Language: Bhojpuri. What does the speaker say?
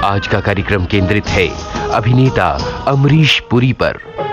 आज का कार्यक्रम केंद्रित है अभिनेता अमरीश पुरी पर।